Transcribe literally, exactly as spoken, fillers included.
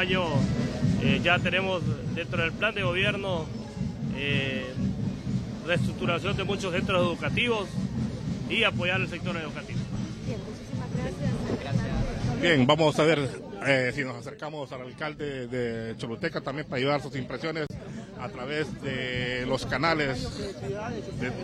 año eh, ya tenemos dentro del plan de gobierno eh, reestructuración de muchos centros educativos y apoyar el sector educativo. Bien, muchísimas gracias. Gracias. Bien, vamos a ver eh, si nos acercamos al alcalde de Choluteca también para ayudar sus impresiones a través de los canales de